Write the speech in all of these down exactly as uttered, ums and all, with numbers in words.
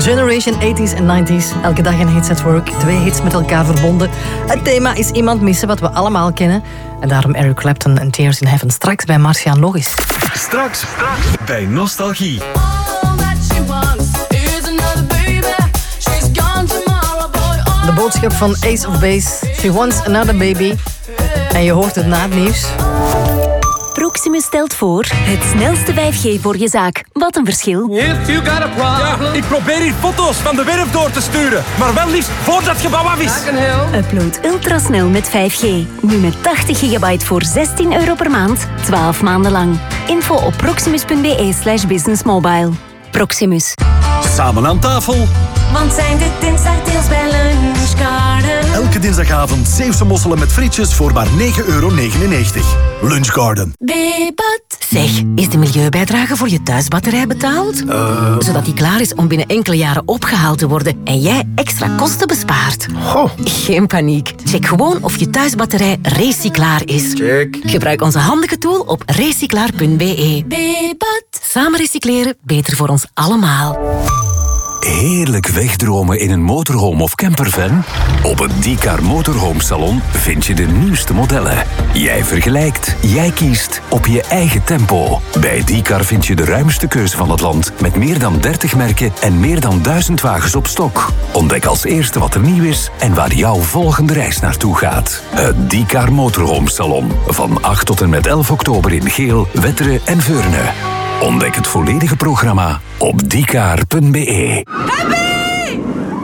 Generation eighties en nineties. Elke dag een hits at work. Twee hits met elkaar verbonden. Het thema is iemand missen, wat we allemaal kennen. En daarom Eric Clapton en Tears in Heaven. Straks bij Marciaan Logis. Straks, straks bij Nostalgie. De boodschap van Ace of Base. She wants another baby. En je hoort het na het nieuws. Proximus stelt voor het snelste vijf G voor je zaak. Wat een verschil. If you got a problem. Ja, ik probeer hier foto's van de werf door te sturen. Maar wel liefst voordat het gebouw af is. Upload ultrasnel met vijf G. Nu met tachtig gigabyte voor zestien euro per maand. twaalf maanden lang. Info op proximus.be slash businessmobile. Proximus. Samen aan tafel. Want zijn dit dinsdagdeals bij Lunchgarden. Elke dinsdagavond Zeeuwse mosselen met frietjes voor maar negen euro negenennegentig. Lunchgarden. Bibat. Zeg, is de milieubijdrage voor je thuisbatterij betaald? Uh... Zodat die klaar is om binnen enkele jaren opgehaald te worden en jij extra kosten bespaart. Goh. Geen paniek. Check gewoon of je thuisbatterij recyclaar is. Check. Gebruik onze handige tool op recyclaar punt be. Bibat. Samen recycleren, beter voor ons allemaal. Heerlijk wegdromen in een motorhome of campervan? Op het D-Car Motorhome Salon vind je de nieuwste modellen. Jij vergelijkt, jij kiest op je eigen tempo. Bij D-Car vind je de ruimste keuze van het land met meer dan dertig merken en meer dan duizend wagens op stok. Ontdek als eerste wat er nieuw is en waar jouw volgende reis naartoe gaat. Het D-Car Motorhome Salon. Van acht tot en met elf oktober in Geel, Wetteren en Veurne. Ontdek het volledige programma op d k a r punt b e. Happy!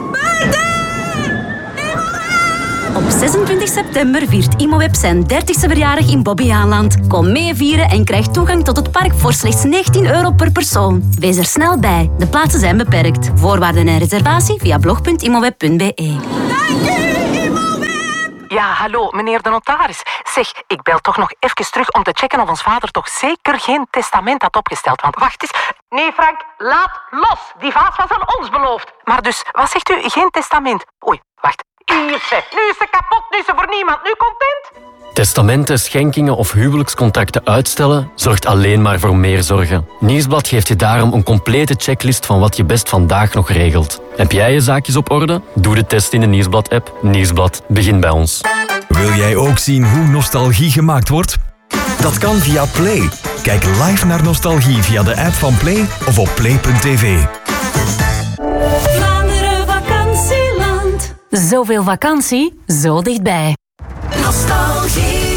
Op zesentwintig september viert Imoweb zijn dertigste verjaardag in Bobbejaanland. Kom mee vieren en krijg toegang tot het park voor slechts negentien euro per persoon. Wees er snel bij. De plaatsen zijn beperkt. Voorwaarden en reservatie via blog punt imoweb punt be. Dank u, Imoweb! Ja, hallo, meneer de notaris. Zeg, ik bel toch nog even terug om te checken of ons vader toch zeker geen testament had opgesteld. Want wacht eens. Nee, Frank, laat los. Die vaas was aan ons beloofd. Maar dus, wat zegt u? Geen testament? Oei, wacht. Hier, zeg. Nu is ze kapot, nu is ze voor niemand. Nu content? Testamenten, schenkingen of huwelijkscontacten uitstellen zorgt alleen maar voor meer zorgen. Nieuwsblad geeft je daarom een complete checklist van wat je best vandaag nog regelt. Heb jij je zaakjes op orde? Doe de test in de Nieuwsblad-app. Nieuwsblad, begin bij ons. Wil jij ook zien hoe nostalgie gemaakt wordt? Dat kan via Play. Kijk live naar nostalgie via de app van Play of op play punt t v. Vlaanderen vakantieland. Zoveel vakantie, zo dichtbij. Nostalgie.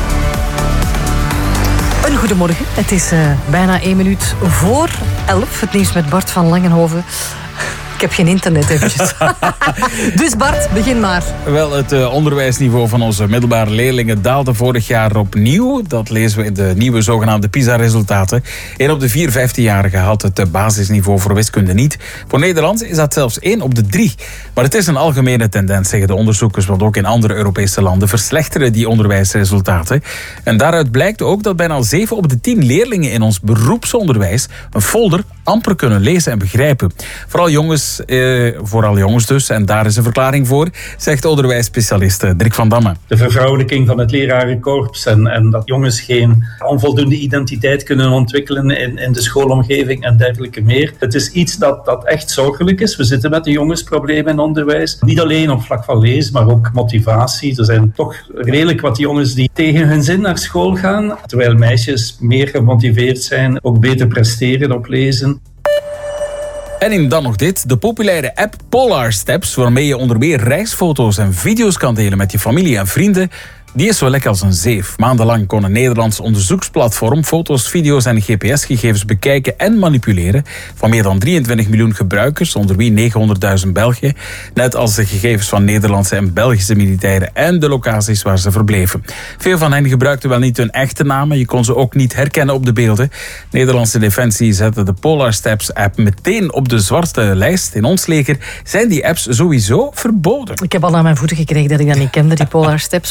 Een goedemorgen. Het is uh, bijna één minuut voor elf. Het nieuws met Bart van Langenhoven. Ik heb geen internet eventjes. Dus Bart, begin maar. Wel, het uh, onderwijsniveau van onze middelbare leerlingen daalde vorig jaar opnieuw. Dat lezen we in de nieuwe zogenaamde PISA-resultaten. Een op de vier vijftienjarigen had het uh, basisniveau voor wiskunde niet. Voor Nederlands is dat zelfs één op de drie. Maar het is een algemene tendens, zeggen de onderzoekers, want ook in andere Europese landen verslechteren die onderwijsresultaten. En daaruit blijkt ook dat bijna zeven op de tien leerlingen in ons beroepsonderwijs een folder amper kunnen lezen en begrijpen. Vooral jongens, eh, vooral jongens dus, en daar is een verklaring voor, zegt onderwijsspecialist Dirk van Damme. De vervrouwelijking van het lerarenkorps en, en dat jongens geen onvoldoende identiteit kunnen ontwikkelen in, in de schoolomgeving en dergelijke meer. Het is iets dat, dat echt zorgelijk is. We zitten met een jongensprobleem in onderwijs. Niet alleen op vlak van lezen, maar ook motivatie. Er zijn toch redelijk wat jongens die tegen hun zin naar school gaan, terwijl meisjes meer gemotiveerd zijn, ook beter presteren op lezen. En in dan nog dit, de populaire app Polar Steps, waarmee je onder meer reisfoto's en video's kan delen met je familie en vrienden, die is zo lekker als een zeef. Maandenlang kon een Nederlands onderzoeksplatform foto's, video's en G P S-gegevens bekijken en manipuleren van meer dan drieëntwintig miljoen gebruikers, onder wie negenhonderdduizend Belgen, net als de gegevens van Nederlandse en Belgische militairen en de locaties waar ze verbleven. Veel van hen gebruikten wel niet hun echte namen, je kon ze ook niet herkennen op de beelden. Nederlandse Defensie zette de Polar Steps-app meteen op de zwarte lijst. In ons leger zijn die apps sowieso verboden. Ik heb al aan mijn voeten gekregen dat ik dat niet kende, die Polar Steps, van een vriend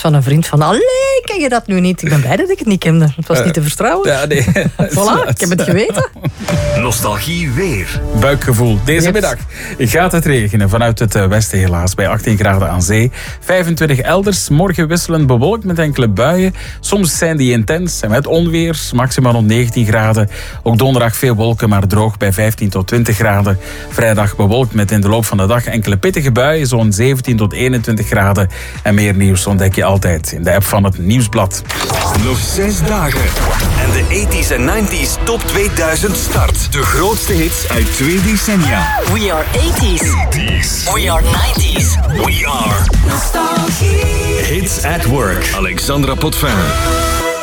van, allee, ken je dat nu niet? Ik ben blij dat ik het niet kende. Het was niet te vertrouwen. Ja, nee. Voilà, ik heb het geweten. Nostalgie weer. Buikgevoel. Deze yes. middag gaat het regenen vanuit het westen helaas. Bij achttien graden aan zee. vijfentwintig elders. Morgen wisselend bewolkt met enkele buien. Soms zijn die intens en met onweer. Maximaal rond negentien graden. Ook donderdag veel wolken, maar droog bij vijftien tot twintig graden. Vrijdag bewolkt met in de loop van de dag enkele pittige buien. Zo'n zeventien tot eenentwintig graden. En meer nieuws ontdek je altijd in de app van het Nieuwsblad. Nog zes dagen. En de tachtiger en negentiger top tweeduizend start. De grootste hits uit twee decennia. We are eighties. We are nineties. We are Nostalgie. Hits at Work. Alexandra Potvin.